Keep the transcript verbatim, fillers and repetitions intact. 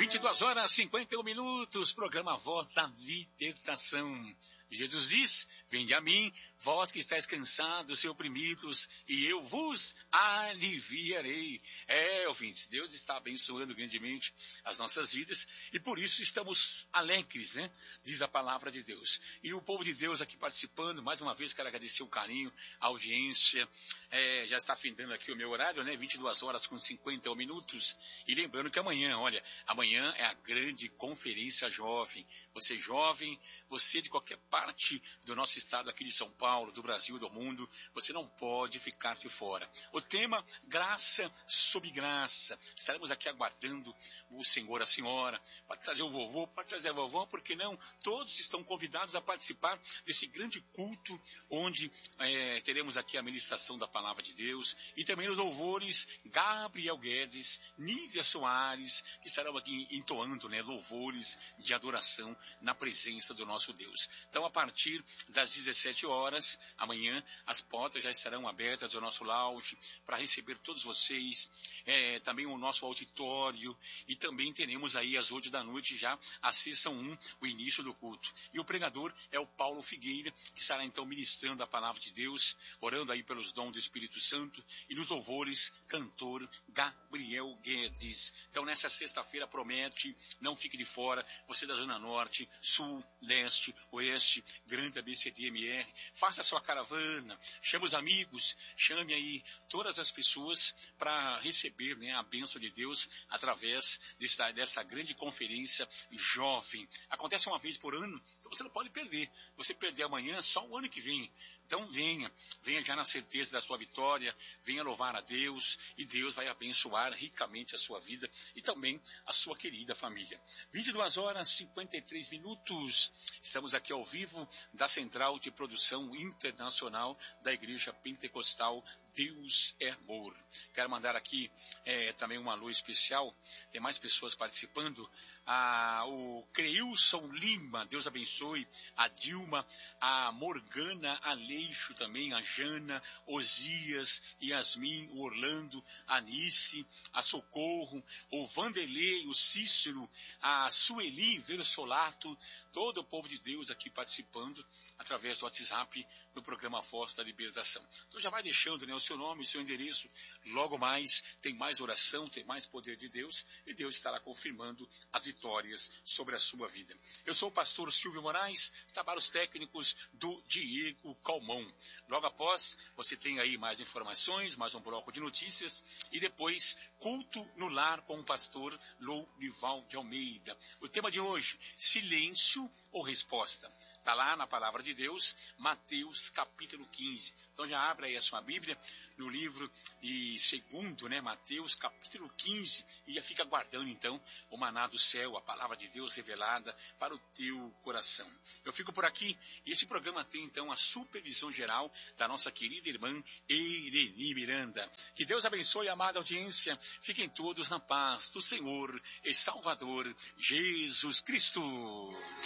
vinte e duas horas e cinquenta e um minutos, programa Voz da Libertação. Jesus diz, vinde a mim, vós que estáis cansados e oprimidos, e eu vos aliviarei. É, ouvintes, Deus está abençoando grandemente as nossas vidas, e por isso estamos alegres, né? Diz a palavra de Deus. E o povo de Deus aqui participando, mais uma vez quero agradecer o carinho, a audiência. É, já está findando aqui o meu horário, né? vinte e duas horas com cinquenta e um minutos. E lembrando que amanhã, olha, amanhã é a grande conferência jovem. Você jovem, você de qualquer parte do nosso estado aqui de São Paulo, do Brasil, do mundo, você não pode ficar de fora. O tema, graça sob graça. Estaremos aqui aguardando o senhor, a senhora, para trazer o vovô, para trazer a vovó, porque não? Todos estão convidados a participar desse grande culto, onde é, teremos aqui a ministração da palavra de Deus, e também os louvores, Gabriel Guedes, Nívia Soares, que estarão aqui entoando, né, louvores de adoração na presença do nosso Deus. Então, a partir das dezessete horas, amanhã, as portas já estarão abertas do nosso lounge para receber todos vocês, é, também o nosso auditório, e também teremos aí às oito da noite já a sessão um, o início do culto. E o pregador é o Paulo Figueira, que estará então ministrando a palavra de Deus, orando aí pelos dons do Espírito Santo, e nos louvores, cantor Gabriel Guedes. Então, nessa sexta-feira promete, não fique de fora, você da Zona Norte, Sul, Leste, Oeste, Grande A B C D M R, faça a sua caravana, chame os amigos, chame aí todas as pessoas para receber, né, a bênção de Deus através dessa, dessa grande conferência jovem. Acontece uma vez por ano, então você não pode perder. Você perder amanhã, só o ano que vem. Então venha, venha já na certeza da sua vitória, venha louvar a Deus, e Deus vai abençoar ricamente a sua vida e também a sua querida família. vinte e duas horas e cinquenta e três minutos, estamos aqui ao vivo da Central de Produção Internacional da Igreja Pentecostal Deus é Amor. Quero mandar aqui é, também um alô especial, tem mais pessoas participando. Ah, o Creilson Lima, Deus abençoe, a Dilma, a Morgana Aleixo também, a Jana, Osias, Yasmin, o Orlando, a Anice, a Socorro, o Vanderlei, o Cícero, a Sueli Versolato, todo o povo de Deus aqui participando através do WhatsApp do programa Voz da Libertação. Então já vai deixando, né, o seu nome, o seu endereço, logo mais tem mais oração, tem mais poder de Deus, e Deus estará confirmando as vitórias sobre a sua vida. Eu sou o pastor Silvio Moraes, trabalhos técnicos do Diego Calmon. Logo após, você tem aí mais informações, mais um bloco de notícias, e depois, culto no lar com o pastor Lourival de Almeida. O tema de hoje, silêncio ou resposta? Está lá na palavra de Deus, Mateus capítulo quinze. Então já abre aí a sua Bíblia no livro de segundo, né, Mateus capítulo quinze, e já fica aguardando então o maná do céu, a palavra de Deus revelada para o teu coração. Eu fico por aqui, e esse programa tem então a supervisão geral da nossa querida irmã Ereni Miranda. Que Deus abençoe a amada audiência, fiquem todos na paz do Senhor e Salvador Jesus Cristo.